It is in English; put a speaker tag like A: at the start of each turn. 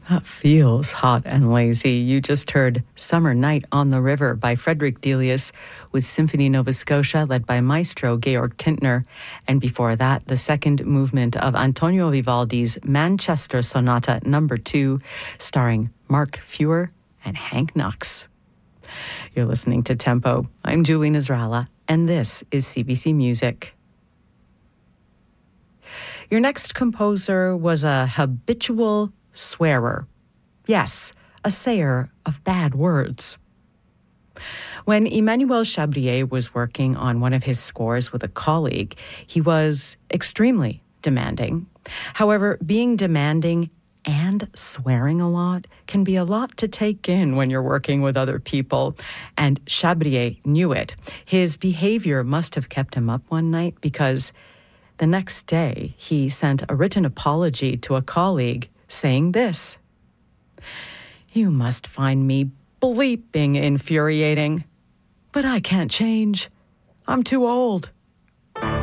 A: That feels hot and lazy. You just heard Summer Night on the River by Frederick Delius with Symphony Nova Scotia led by Maestro Georg Tintner. And before that, the second movement of Antonio Vivaldi's Manchester Sonata No. 2, starring Mark Feuer and Hank Knox. You're listening to Tempo. I'm Julie Nasrallah, and this is CBC Music. Your next composer was a habitual swearer. Yes, a sayer of bad words. When Emmanuel Chabrier was working on one of his scores with a colleague, he was extremely demanding. However, being demanding and swearing a lot can be a lot to take in when you're working with other people, and Chabrier knew it. His behavior must have kept him up one night because the next day he sent a written apology to a colleague saying this: "You must find me bleeping infuriating, but I can't change. I'm too old.